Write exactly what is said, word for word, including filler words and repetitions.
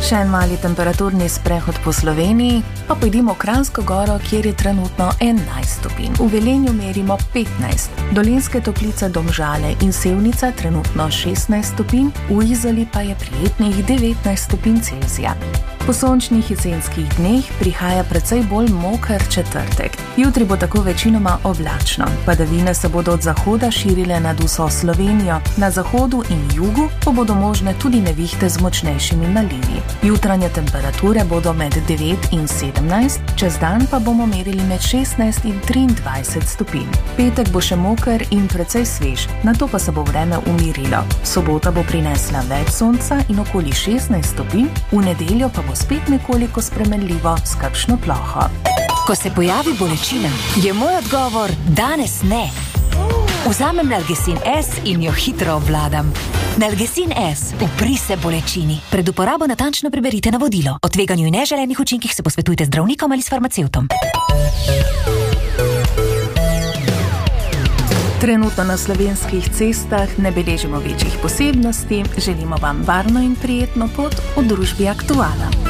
Še en mali temperaturni sprehod po Sloveniji, pa pojdimo v Kranjsko goro, kjer je trenutno enajst stopinj. V Velenju merimo petnajst, Dolenjske Toplice, Domžale in Sevnica trenutno šestnajst stopinj, v Izoli pa je prijetnih devetnajst stopinj Celzija. Po sončnih jesenskih dneh prihaja precej bolj moker četrtek. Jutri bo tako večinoma oblačno. Padavine se bodo od zahoda širile nad vso Slovenijo, na zahodu in jugu pa bodo možne tudi nevihte z močnejšimi nalivi. Jutranje temperature bodo med devet in sedemnajst, čez dan pa bomo merili med šestnajst in triindvajset stopinj. Petek bo še moker in precej svež, nato pa se bo vreme umirilo. Sobota bo prinesla več sonca in okoli šestnajst stopinj, v nedeljo pa bo spet nekoliko spremenljivo s kakšno ploho. Ko se pojavi bolečina, je moj odgovor danes ne. Vzamem Nalgecin S in jo hitro obvladam. Nalgecin S, upri se bolečini. Pred uporabo natančno preberite navodilo. O tveganju in neželenih učinkih se posvetujte z zdravnikom ali s farmacevtom. Trenutno na slovenskih cestah ne beležimo večjih posebnosti, želimo vam varno in prijetno pot v družbi Aktuala.